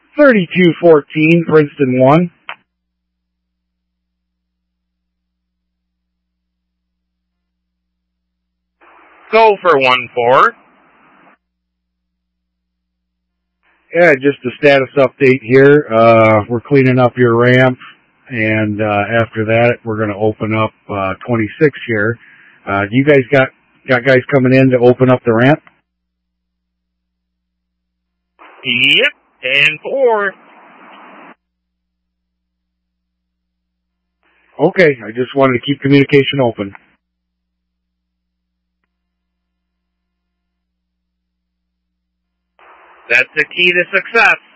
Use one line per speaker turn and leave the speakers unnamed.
3214, Princeton 1.
Go for 1-4.
Yeah, just a status update here. We're cleaning up your ramp, and after that, we're going to open up 26 here. You guys got guys coming in to open up the ramp?
Yep, and 4.
Okay, I just wanted to keep communication open.
That's the key to success.